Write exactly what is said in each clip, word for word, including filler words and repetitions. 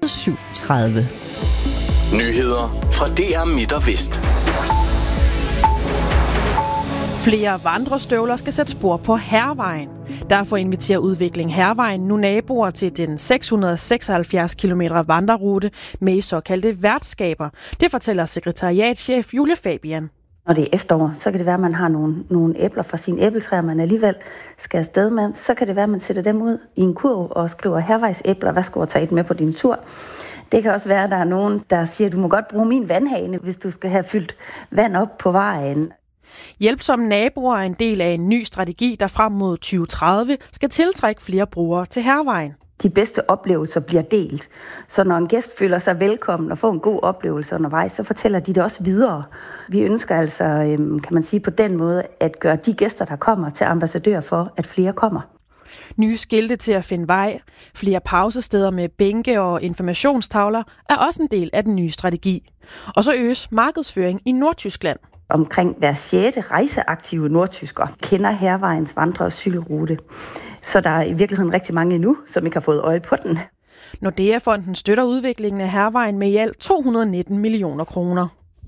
syv tredive. Nyheder fra D R Midt og Vest. Flere vandrestøvler skal sætte spor på Hærvejen. Derfor inviterer Udvikling Hærvejen nu naboer til den seks hundrede seksoghalvfjerds kilometer vandrerute med såkaldte værtskaber. Det fortæller sekretariatschef Julie Fabian. Når det er efterår, så kan det være, at man har nogle, nogle æbler fra sine æbletræer, man alligevel skal afsted med. Så kan det være, at man sætter dem ud i en kurv og skriver Hærvejsæbler, hvad skal du tage et med på din tur? Det kan også være, at der er nogen, der siger, at du må godt bruge min vandhane, hvis du skal have fyldt vand op på vejen. Hjælpsomme naboer er en del af en ny strategi, der frem mod tyve tredive skal tiltrække flere brugere til Hærvejen. De bedste oplevelser bliver delt. Så når en gæst føler sig velkommen og får en god oplevelse undervejs, så fortæller de det også videre. Vi ønsker altså, kan man sige på den måde, at gøre de gæster, der kommer, til ambassadører for, at flere kommer. Nye skilte til at finde vej, flere pausesteder med bænke og informationstavler er også en del af den nye strategi. Og så øges markedsføring i Nordtyskland. Omkring hver sjette rejseaktive nordtysker kender Hærvejens vandre- og cykelrute. Så der er i virkeligheden rigtig mange endnu, som ikke har fået øje på den. Nordea-fonden støtter udviklingen af Hærvejen med i alt to hundrede nitten millioner kroner.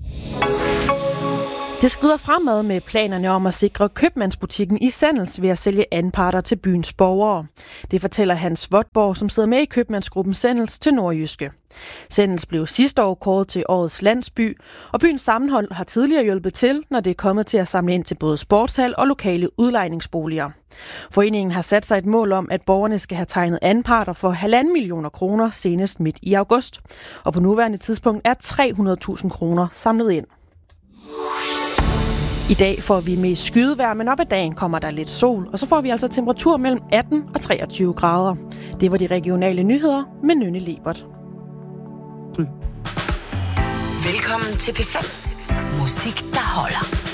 Det skrider fremad med planerne om at sikre købmandsbutikken i Sandels ved at sælge anparter til byens borgere. Det fortæller Hans Vodborg, som sidder med i købmandsgruppen Sandels til Nordjyske. Sandels blev sidste år kåret til årets landsby, og byens sammenhold har tidligere hjulpet til, når det er kommet til at samle ind til både sportshal og lokale udlejningsboliger. Foreningen har sat sig et mål om, at borgerne skal have tegnet anparter for halvanden millioner kroner senest midt i august. Og på nuværende tidspunkt er tre hundrede tusind kroner samlet ind. I dag får vi mest skydevejr, men op ad dagen kommer der lidt sol, og så får vi altså temperatur mellem atten og treogtyve grader. Det var de regionale nyheder med Nynne Lebert. Velkommen til P fem. Musik, der holder.